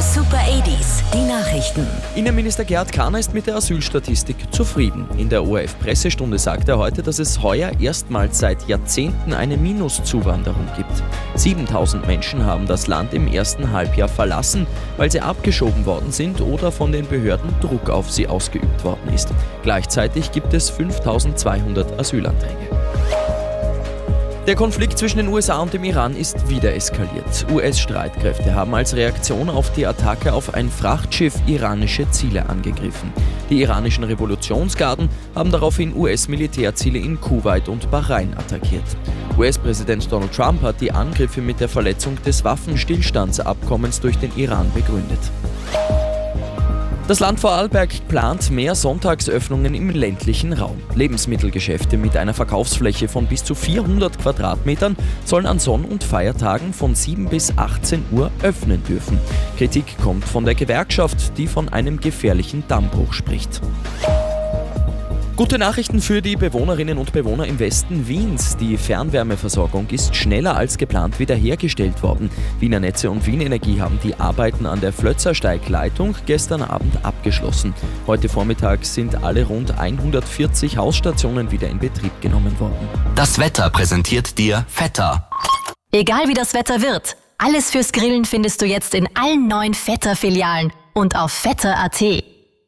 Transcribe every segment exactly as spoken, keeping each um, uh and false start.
Super achtziger, die Nachrichten. Innenminister Gerhard Kahner ist mit der Asylstatistik zufrieden. In der O R F-Pressestunde sagte er heute, dass es heuer erstmals seit Jahrzehnten eine Minuszuwanderung gibt. siebentausend Menschen haben das Land im ersten Halbjahr verlassen, weil sie abgeschoben worden sind oder von den Behörden Druck auf sie ausgeübt worden ist. Gleichzeitig gibt es fünftausendzweihundert Asylanträge. Der Konflikt zwischen den U S A und dem Iran ist wieder eskaliert. U S-Streitkräfte haben als Reaktion auf die Attacke auf ein Frachtschiff iranische Ziele angegriffen. Die iranischen Revolutionsgarden haben daraufhin U S-Militärziele in Kuwait und Bahrain attackiert. U S-Präsident Donald Trump hat die Angriffe mit der Verletzung des Waffenstillstandsabkommens durch den Iran begründet. Das Land Vorarlberg plant mehr Sonntagsöffnungen im ländlichen Raum. Lebensmittelgeschäfte mit einer Verkaufsfläche von bis zu vierhundert Quadratmetern sollen an Sonn- und Feiertagen von sieben bis achtzehn Uhr öffnen dürfen. Kritik kommt von der Gewerkschaft, die von einem gefährlichen Dammbruch spricht. Gute Nachrichten für die Bewohnerinnen und Bewohner im Westen Wiens. Die Fernwärmeversorgung ist schneller als geplant wiederhergestellt worden. Wiener Netze und Wien Energie haben die Arbeiten an der Flötzersteig-Leitung gestern Abend abgeschlossen. Heute Vormittag sind alle rund hundertvierzig Hausstationen wieder in Betrieb genommen worden. Das Wetter präsentiert dir Vetter. Egal wie das Wetter wird, alles fürs Grillen findest du jetzt in allen neuen Vetter-Filialen und auf vetter punkt a t.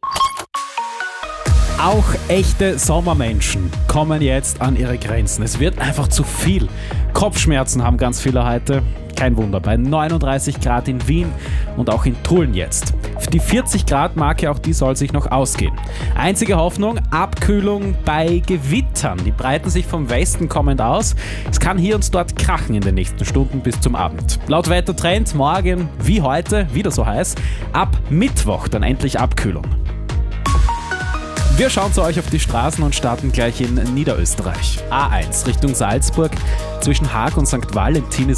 Auch echte Sommermenschen kommen jetzt an ihre Grenzen. Es wird einfach zu viel. Kopfschmerzen haben ganz viele heute. Kein Wunder, bei neununddreißig Grad in Wien und auch in Tulln jetzt. Die vierzig Grad Marke, auch die soll sich noch ausgehen. Einzige Hoffnung, Abkühlung bei Gewittern. Die breiten sich vom Westen kommend aus. Es kann hier und dort krachen in den nächsten Stunden bis zum Abend. Laut Wettertrend morgen wie heute, wieder so heiß, ab Mittwoch dann endlich Abkühlung. Wir schauen zu euch auf die Straßen und starten gleich in Niederösterreich. A eins Richtung Salzburg zwischen Haag und Sankt Valentin ist